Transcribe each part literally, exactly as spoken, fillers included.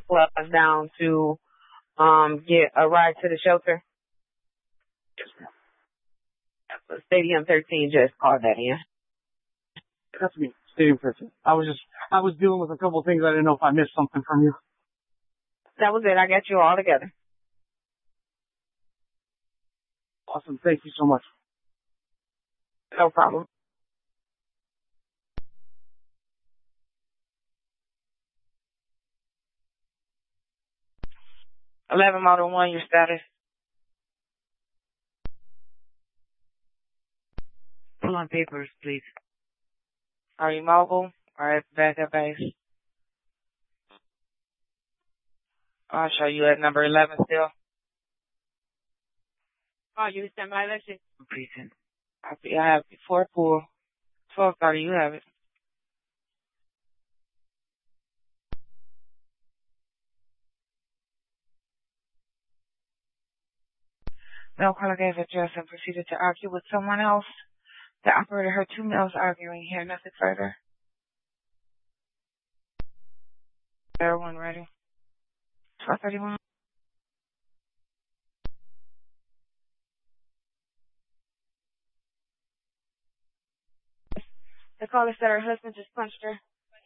plus down to um get a ride to the shelter. Yes, ma'am. Stadium thirteen just called that in. That's me, Stadium thirteen. I was just, I was dealing with a couple of things. I didn't know if I missed something from you. That was it. I got you all together. Awesome. Thank you so much. No problem. eleven Model one, your status. Pull on papers, please. Are you mobile or at backup base? I'll show you at number eleven still. Oh, you stand by that shit? Precinct. I have before pool. twelve thirty, you have it. No caller gave address and proceeded to argue with someone else. The operator heard two males arguing here. Nothing further. Everyone ready? twelve thirty-one. The caller said her husband just punched her.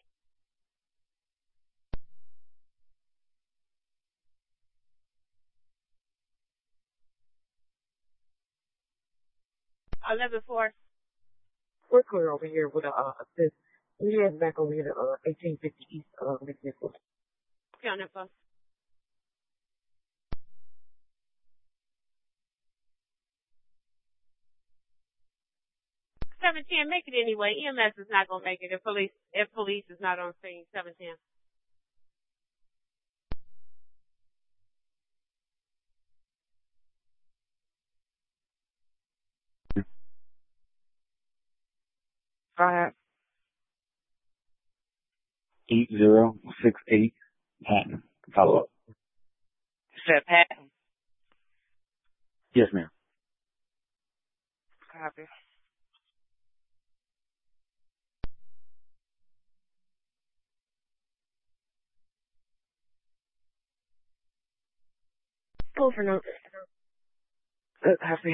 eleven four. We're clear over here with a uh, assist. We head back over here to uh, eighteen fifty East uh, McNichols. Okay, on that phone. seven ten, make it anyway. E M S is not gonna make it if police if police is not on scene. seven ten. Go ahead. eight zero six eight Patton. Follow up. You said Patton. Yes, ma'am. Copy. Pull for notes. Uh, Copy.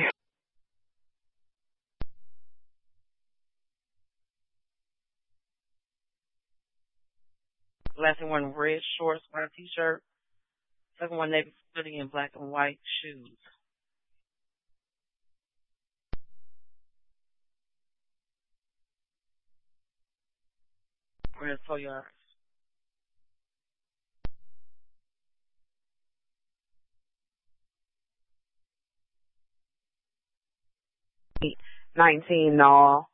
Last one, red shorts, white t-shirt. Second one, navy hoodie and black and white shoes. Where's four yards? nineteen, no.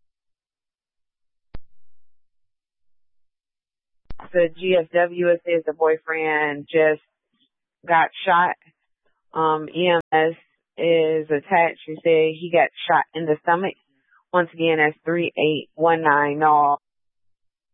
The G S W, it says the boyfriend just got shot. Um, E M S is attached. You say he got shot in the stomach. Once again, that's three eight one nine, no.